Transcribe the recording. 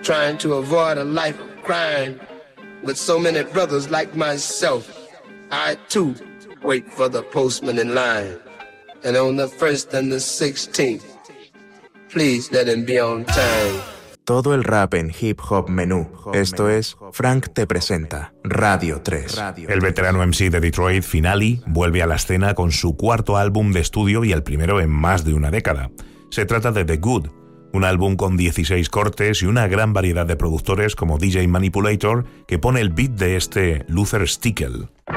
trying to avoid a life of crime. With so many brothers like myself, I too wait for the postman in line. And on the 1st and the 16th, please let him be on time. Todo el rap en hip hop menú. Esto es Frank te presenta Radio 3. El veterano MC de Detroit, Finale, vuelve a la escena con su cuarto álbum de estudio y el primero en más de una década. Se trata de The Good, un álbum con 16 cortes y una gran variedad de productores como DJ Manipulator, que pone el beat de este Luther Stickle.